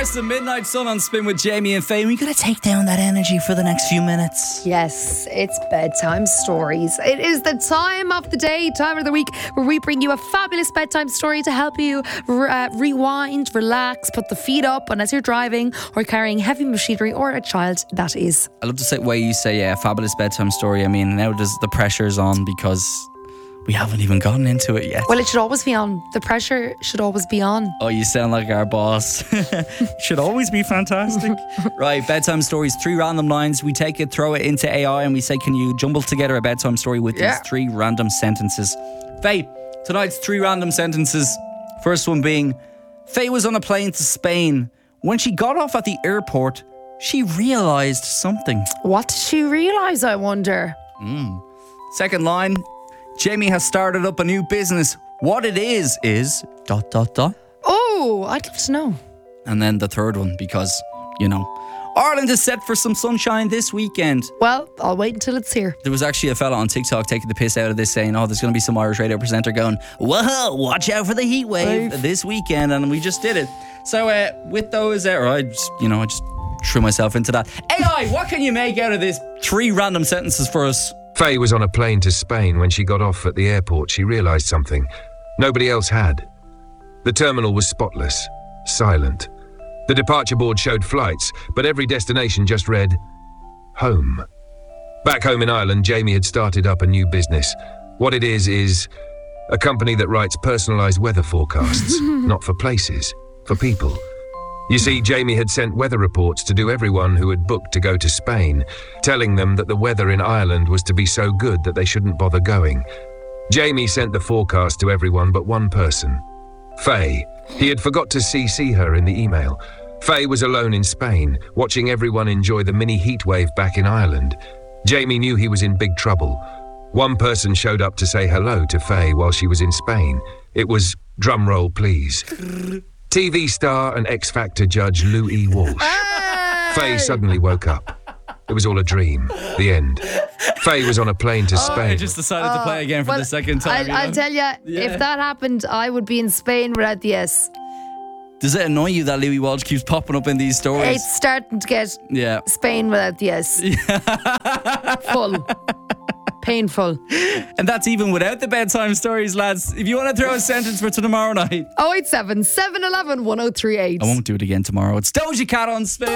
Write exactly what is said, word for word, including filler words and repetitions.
course, the Midnight Sun on Spin with Jamie and Faye. We got to take down that energy for the next few minutes. Yes, it's bedtime stories. It is the time of the day, time of the week, where we bring you a fabulous bedtime story to help you uh, rewind, relax, put the feet up, and as you're driving or carrying heavy machinery or a child, that is. I love the way you say, yeah, fabulous bedtime story. I mean, now there's the pressure's on because we haven't even gotten into it yet. Well, it should always be on. The pressure should always be on. Oh, you sound like our boss. Should always be fantastic. Right, bedtime stories, three random lines. We take it, throw it into A I, and we say, can you jumble together a bedtime story with Yeah. these three random sentences? Faye, tonight's three random sentences. First one being, Faye was on a plane to Spain. When she got off at the airport, she realised something. What did she realise, I wonder? Second line, Jamie has started up a new business. What it is, is dot, dot, dot. Oh, I'd love to know. And then the third one, because, you know, Ireland is set for some sunshine this weekend. Well, I'll wait until it's here. There was actually a fella on TikTok taking the piss out of this, saying, oh, there's going to be some Irish radio presenter going, whoa, watch out for the heat wave Wave. this weekend. And we just did it. So uh, with those, uh, or I just, you know, I just threw myself into that. A I, what can you make out of this three random sentences for us? Faye was on a plane to Spain. When she got off at the airport, she realised something nobody else had. The terminal was spotless, silent. The departure board showed flights, but every destination just read, home. Back home in Ireland, Jamie had started up a new business. What it is, is a company that writes personalised weather forecasts, not for places, for people. You see, Jamie had sent weather reports to do everyone who had booked to go to Spain, telling them that the weather in Ireland was to be so good that they shouldn't bother going. Jamie sent the forecast to everyone but one person, Faye. He had forgot to C C her in the email. Faye was alone in Spain, watching everyone enjoy the mini heatwave back in Ireland. Jamie knew he was in big trouble. One person showed up to say hello to Faye while she was in Spain. It was, drum roll please, T V star and X Factor judge Lou E. Walsh. Faye suddenly woke up. It was all a dream. The end. Faye was on a plane to Spain. I just decided to play again for Well, the second time. I'll, you know? I'll tell you, Yeah. if that happened, I would be in Spain without the S. Does it annoy you that Louis Walsh keeps popping up in these stories? It's starting to get Yeah. Spain without the S. Full. Painful. And that's even without the bedtime stories, lads. If you want to throw a sentence for tomorrow night, oh eight seven, seven one one, one oh three eight. I won't do it again tomorrow. It's Doja Cat on Spin.